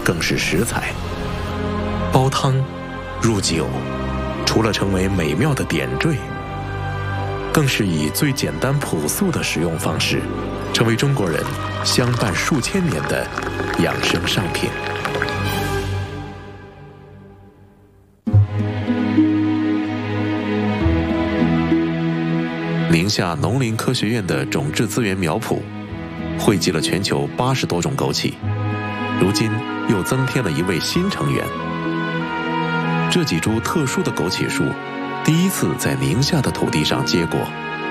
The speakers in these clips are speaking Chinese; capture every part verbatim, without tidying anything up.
更是食材。煲汤、入酒，除了成为美妙的点缀，更是以最简单朴素的使用方式，成为中国人相伴数千年的养生商品。宁夏农林科学院的种质资源苗圃，汇集了全球八十多种枸杞，如今又增添了一位新成员。这几株特殊的枸杞树，第一次在宁夏的土地上结果。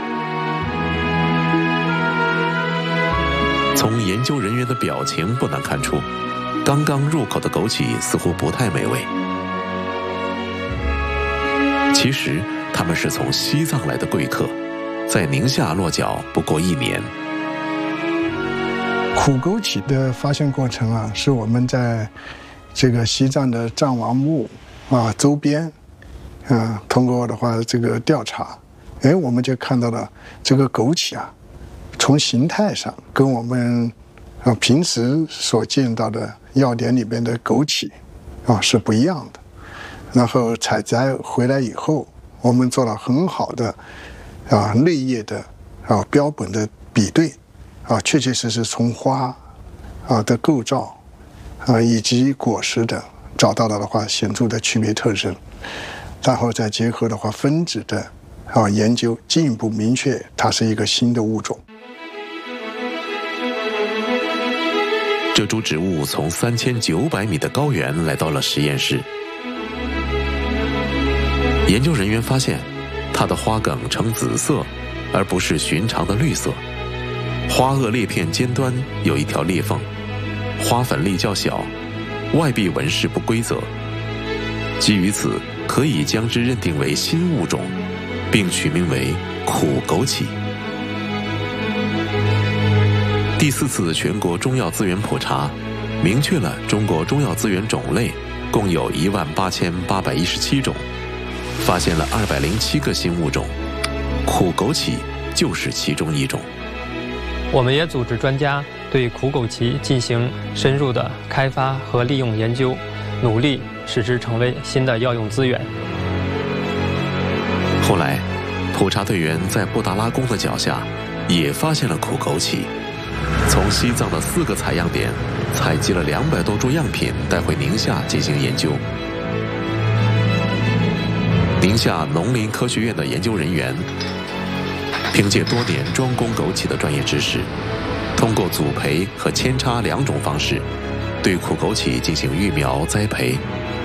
从研究人员的表情不难看出，刚刚入口的枸杞似乎不太美味。其实他们是从西藏来的贵客，在宁夏落脚不过一年。 苦枸杞的发现过程啊，是我们在这个西藏的藏王墓啊周边啊，通过的话这个调查，哎，我们就看到了这个枸杞啊，从形态上跟我们啊平时所见到的药典里边的枸杞啊是不一样的。然后采摘回来以后，我们做了很好的啊内叶的啊标本的比对啊，确确实实从花啊的构造啊以及果实的找到了的话显著的区别特征，然后再结合的话分子的啊研究，进一步明确它是一个新的物种。 这株植物从三千九百米的高原来到了实验室。研究人员发现，它的花梗呈紫色，而不是寻常的绿色。花萼裂片尖端有一条裂缝，花粉粒较小，外壁纹饰不规则。基于此，可以将之认定为新物种，并取名为苦枸杞。第四次全国中药资源普查，明确了中国中药资源种类共有一万八千八百一十七种。发现了二百零七个新物种，苦枸杞就是其中一种。 我们也组织专家对苦枸杞进行深入的开发和利用研究，努力使之成为新的药用资源。 后来，普查队员在布达拉宫的脚下也发现了苦枸杞，从西藏的四个采样点采集了两百多株样品带回宁夏进行研究。宁夏农林科学院的研究人员凭借多年专攻枸杞的专业知识，通过组培和扦插两种方式，对苦枸杞进行育苗栽培，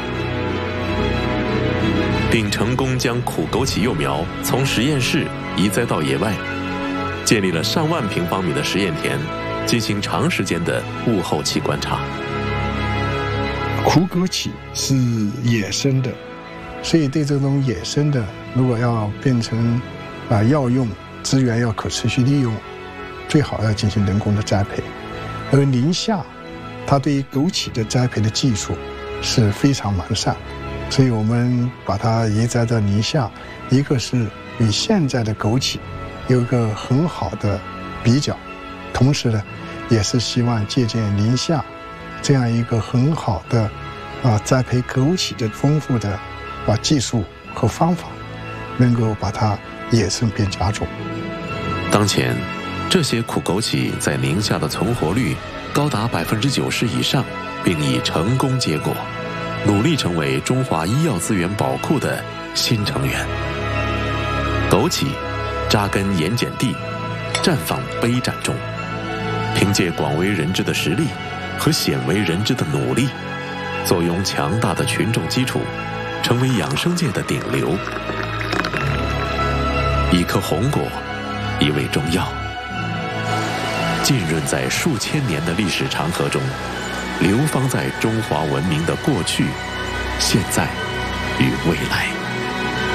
并成功将苦枸杞幼苗从实验室移栽到野外，建立了上万平方米的实验田，进行长时间的物后期观察。 苦枸杞是野生的，所以对这种野生的，如果要变成啊药用资源要可持续利用，最好要进行人工的栽培。而宁夏，它对于枸杞的栽培的技术是非常完善，所以我们把它移栽到宁夏，一个是与现在的枸杞有一个很好的比较，同时呢，也是希望借鉴宁夏这样一个很好的啊栽培枸杞的丰富的啊技术和方法，能够把它野生变家种。 当前，这些苦枸杞在宁夏的存活率高达百分之九十以上，并已成功结果，努力成为中华医药资源宝库的新成员。枸杞扎根盐碱地，绽放杯盏中，凭借广为人知的实力和鲜为人知的努力，坐拥强大的群众基础，成为养生界的顶流。一颗红果，一味中药，浸润在数千年的历史长河中，流芳在中华文明的过去、现在与未来。